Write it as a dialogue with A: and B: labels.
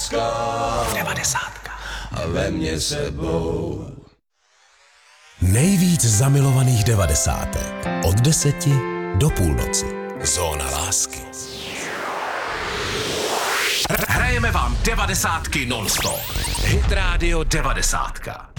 A: Devadesátka.
B: A ve mně sebou.
C: Nejvíc zamilovaných devadesátek. Od 10 do půlnoci. Zóna lásky.
A: Hrajeme vám devadesátky non-stop. Hit Radio 90.